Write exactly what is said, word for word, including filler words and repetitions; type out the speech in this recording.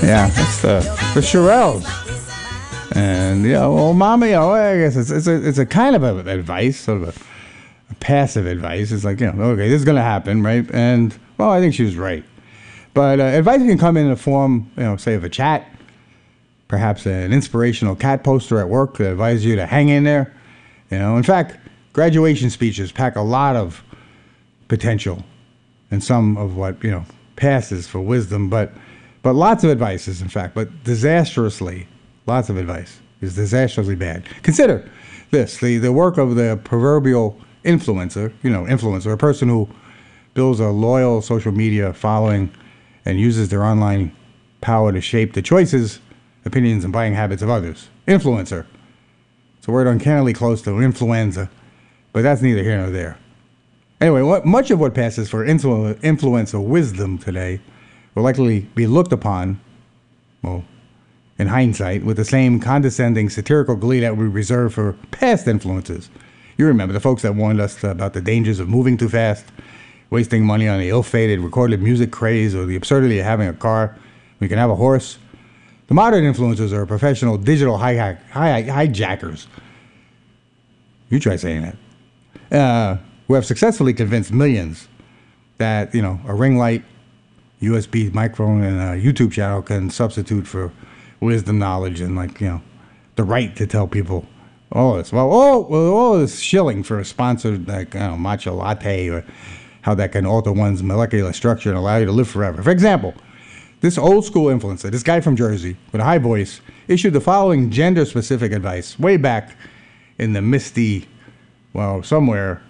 Yeah, that's the the Shirelles. And yeah, well, mommy, oh, I guess it's it's a it's a kind of a advice, sort of a, a passive advice. It's like, you know, okay, this is gonna happen, right? And well, I think she was right. But uh, advice can come in the form, you know, say of a chat, perhaps an inspirational cat poster at work that advises you to hang in there. You know, in fact, graduation speeches pack a lot of potential and some of what, you know, passes for wisdom, but but lots of advice is, in fact, but disastrously, lots of advice is disastrously bad. Consider this, the, the work of the proverbial influencer, you know, influencer, a person who builds a loyal social media following and uses their online power to shape the choices, opinions, and buying habits of others. Influencer. It's a word uncannily close to influenza, but that's neither here nor there. Anyway, what, much of what passes for influ- influencer wisdom today will likely be looked upon, well, in hindsight, with the same condescending, satirical glee that we reserve for past influences. You remember the folks that warned us about the dangers of moving too fast, wasting money on the ill-fated recorded music craze, or the absurdity of having a car when you can have a horse. The modern influencers are professional digital hi- hi- hijackers. You try saying that. Uh, who have successfully convinced millions that, you know, a ring light, U S B microphone, and a YouTube channel can substitute for wisdom, knowledge, and, like, you know, the right to tell people all this. Well, all, well, all this shilling for a sponsored, like, I don't know, matcha latte, or how that can alter one's molecular structure and allow you to live forever. For example, this old school influencer, this guy from Jersey with a high voice, issued the following gender-specific advice way back in the misty, well, somewhere